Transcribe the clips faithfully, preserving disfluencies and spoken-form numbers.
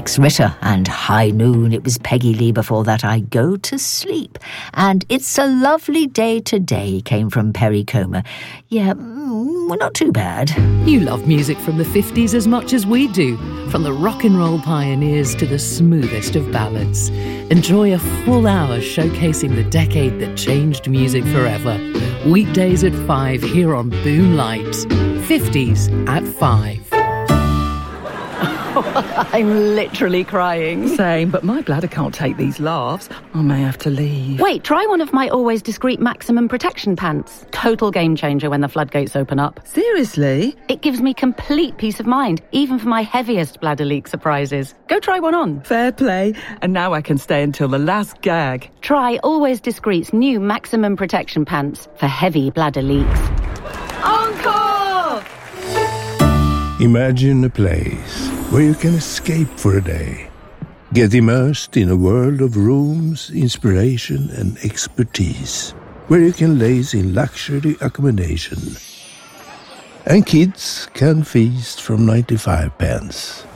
Max Ritter, and High Noon. It was Peggy Lee before that, I Go to Sleep. And It's a Lovely Day Today came from Perry Como. Yeah, mm, well, not too bad. You love music from the fifties as much as we do, from the rock and roll pioneers to the smoothest of ballads. Enjoy a full hour showcasing the decade that changed music forever. Weekdays at five here on Boom Light. fifties at five. I'm literally crying. Same, but my bladder can't take these laughs. I may have to leave. Wait, try one of my Always Discreet Maximum Protection pants. Total game changer when the floodgates open up. Seriously? It gives me complete peace of mind, even for my heaviest bladder leak surprises. Go try one on. Fair play. And now I can stay until the last gag. Try Always Discreet's new Maximum Protection pants for heavy bladder leaks. Encore! Imagine a place where you can escape for a day. Get immersed in a world of rooms, inspiration and expertise. Where you can laze in luxury accommodation. And kids can feast from ninety-five pence.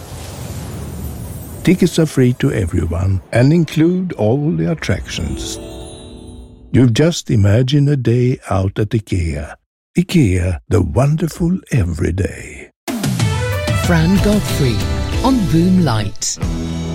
Tickets are free to everyone and include all the attractions. You've just imagined a day out at IKEA. IKEA, the wonderful everyday. Fran Godfrey on Boom Light.